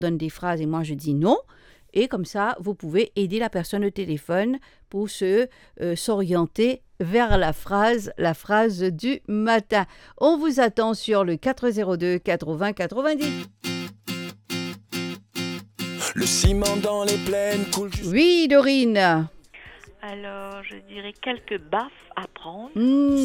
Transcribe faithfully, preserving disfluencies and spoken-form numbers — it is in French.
donne des phrases et moi je dis non. Et comme ça, vous pouvez aider la personne au téléphone pour se euh, s'orienter vers la phrase, la phrase du matin. On vous attend sur le quatre zéro deux quatre-vingts quatre-vingt-dix. Le ciment dans les plaines coule jusqu'à... Oui, Dorine. Alors, je dirais quelques baffes à prendre. Mmh.